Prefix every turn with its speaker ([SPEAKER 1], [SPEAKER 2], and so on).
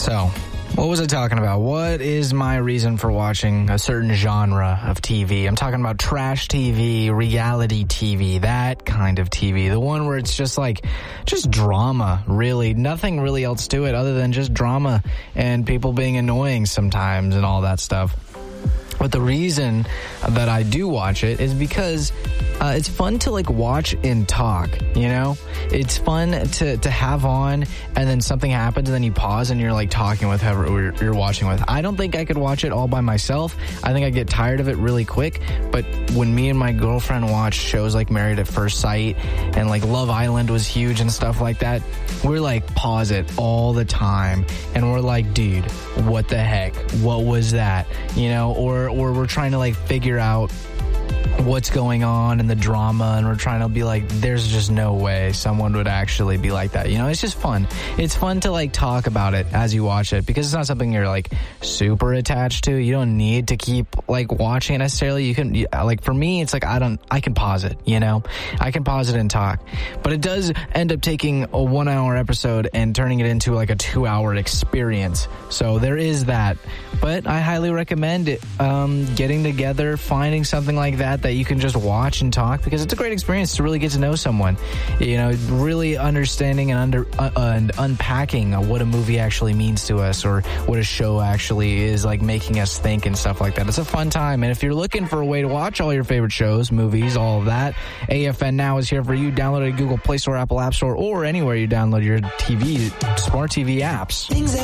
[SPEAKER 1] So, what was I talking about? What is my reason for watching a certain genre of TV? I'm talking about trash TV, reality TV, that kind of TV. The one where it's just drama, really. Nothing really else to it other than just drama and people being annoying sometimes and all that stuff. But the reason that I do watch it is because it's fun to watch and talk, you know? It's fun to have on and then something happens and then you pause and you're talking with whoever you're watching with. I don't think I could watch it all by myself. I think I'd get tired of it really quick. But when me and my girlfriend watch shows like Married at First Sight and Love Island was huge and stuff like that, we're pause it all the time. And we're dude, what the heck? What was that? You know, or we're trying to figure out what's going on in the drama, and we're trying to be there's just no way someone would actually be like that. You know, it's just fun. It's fun to talk about it as you watch it because it's not something you're super attached to. You don't need to keep watching it necessarily. You can for me, it's I can pause it, you know? I can pause it and talk. But it does end up taking a 1 hour episode and turning it into a 2 hour experience. So there is that. But I highly recommend it, getting together, finding something like that you can just watch and talk, because it's a great experience to really get to know someone, you know, really understanding and unpacking what a movie actually means to us, or what a show actually is making us think and stuff like that. It's a fun time. And if you're looking for a way to watch all your favorite shows, movies, all of that, AFN Now is here for you. Download it at Google Play Store, Apple App Store, or anywhere you download your smart TV apps.